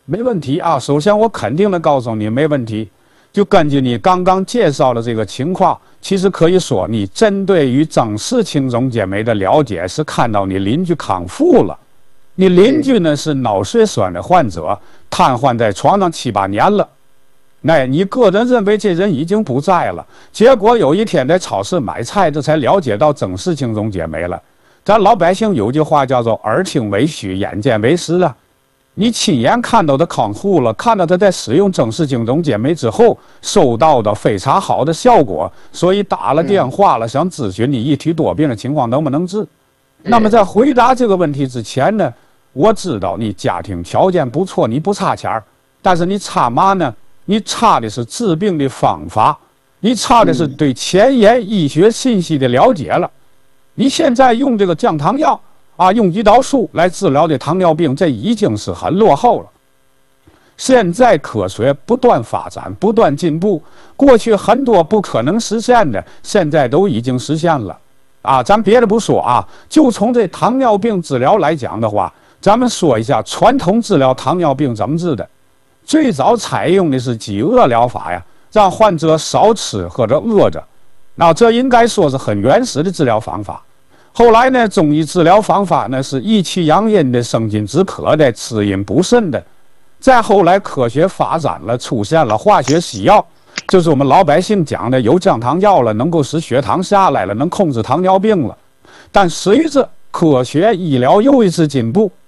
没问题啊。首先，我肯定的告诉你，没问题。就根据你刚刚介绍的这个情况，其实可以说，你针对于郑氏青种姐妹的了解是看到你邻居康复了。你邻居呢是脑血栓的患者，瘫痪在床上7、8年了。那你个人认为这人已经不在了，结果有一天在超市买菜，这才了解到郑氏青种姐妹了。咱老百姓有句话叫做耳听为虚，眼见为实啊。你亲眼看到他康复了，看到他在使用郑氏青种姐妹之后收到的非常好的效果，所以打了电话了，想咨询你一体多病的情况能不能治。那么在回答这个问题之前呢，我知道你家庭条件不错，你不差钱儿，但是你差嘛呢？你差的是治病的方法，你差的是对前沿医学信息的了解了。你现在用这个降糖药啊，用胰岛素来治疗的糖尿病，这已经是很落后了。现在科学不断发展，不断进步，过去很多不可能实现的，现在都已经实现了。啊，咱别的不说啊，就从这糖尿病治疗来讲的话，咱们说一下传统治疗糖尿病怎么治的。最早采用的是饥饿疗法呀，让患者少吃或者饿着。那这应该说是很原始的治疗方法。后来呢，中医治疗方法呢是益气养阴的、生津止渴的、滋阴补肾的。再后来科学发展了，出现了化学西药，就是我们老百姓讲的有降糖药了，能够使血糖下来了，能控制糖尿病了。但随着科学医疗又一次进步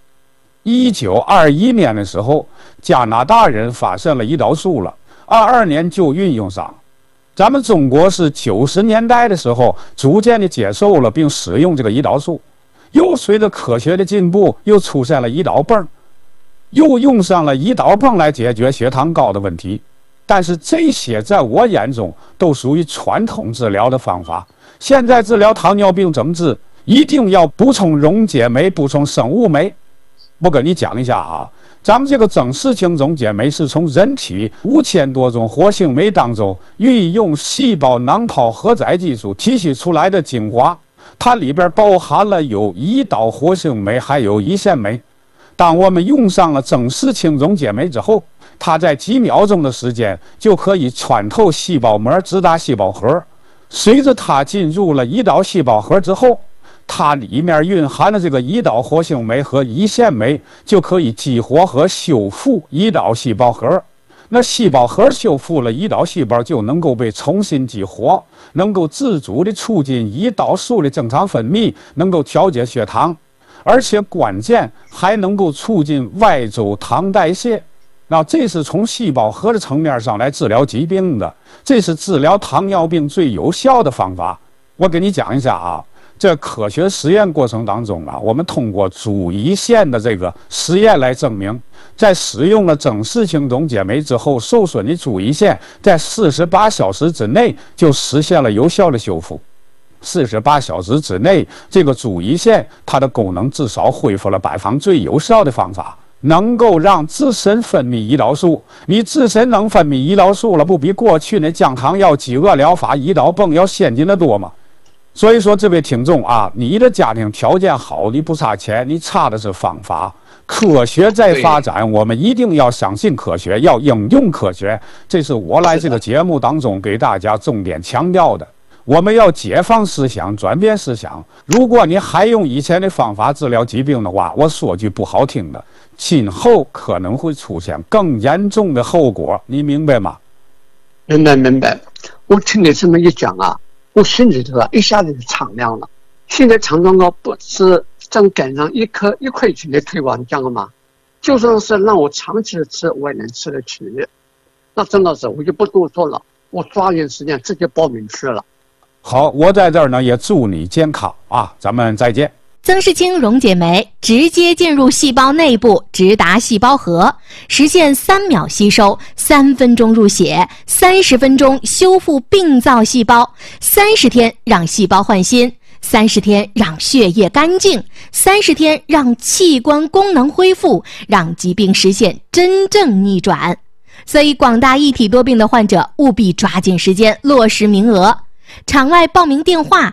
，1921年的时候，加拿大人发现了胰岛素了，22年就运用上。咱们中国是90年代的时候逐渐的接受了并使用这个胰岛素，又随着科学的进步，又出现了胰岛泵，又用上了胰岛泵来解决血糖高的问题。但是这些在我眼中都属于传统治疗的方法。现在治疗糖尿病怎么治？一定要补充溶解酶，补充生物酶。我跟你讲一下啊，咱们这个郑氏青种姐妹是从人体5000多种活性酶当中运用细胞囊泡荷载技术提取出来的精华，它里边包含了有胰岛活性酶，还有胰腺酶。当我们用上了郑氏青种姐妹之后，它在几秒钟的时间就可以穿透细胞膜，直达细胞核。随着它进入了胰岛细胞核之后，它里面蕴含的这个胰岛活性酶和胰腺酶就可以激活和修复胰岛细胞核。那细胞核修复了，胰岛细胞就能够被重新激活，能够自主的促进胰岛素的正常分泌，能够调节血糖，而且关键还能够促进外周糖代谢。那这是从细胞核的层面上来治疗疾病的，这是治疗糖尿病最有效的方法。我给你讲一下啊，这科学实验过程当中啊，我们通过主胰腺的这个实验来证明，在使用了郑氏青种姐妹之后，受损的主胰腺在48小时之内就实现了有效的修复。48小时之内，这个主胰腺它的功能至少恢复了%，最有效的方法能够让自身分泌胰岛素。你自身能分泌胰岛素了，不比过去那降糖药、饥饿疗法、胰岛泵要先进得多吗？所以说，这位听众啊，你的家庭条件好，你不差钱，你差的是方法。科学在发展，我们一定要相信科学，要应用科学。这是我来这个节目当中给大家重点强调的。我们要解放思想，转变思想。如果你还用以前的方法治疗疾病的话，我说句不好听的，今后可能会出现更严重的后果，你明白吗？ 明白。我听你这么一讲啊，我心里头一下子就敞亮了。现在肠道膏不是正赶上1块钱的推广价了吗？就算是让我长期的吃，我也能吃得起。那真的是，我就不多说了，我抓紧时间直接报名吃了。 好，我在这儿呢也祝你健康啊，咱们再见。 曾氏青溶解酶直接进入细胞内部，直达细胞核，实现3秒吸收、3分钟入血、30分钟修复病灶细胞、30天让细胞换新、30天让血液干净、30天让器官功能恢复，让疾病实现真正逆转。所以广大一体多病的患者务必抓紧时间落实名额。场外报名电话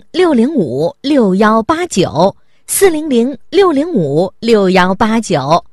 400-605-6189，400-605-6189。